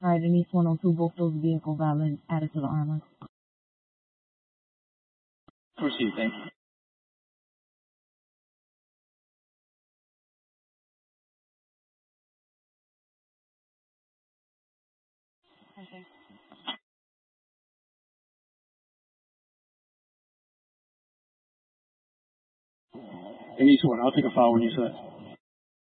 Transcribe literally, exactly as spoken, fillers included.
All right, Denise one oh two, both those vehicle values added to the armor. Proceed, thank you. Denise one, I'll take a file when you're set.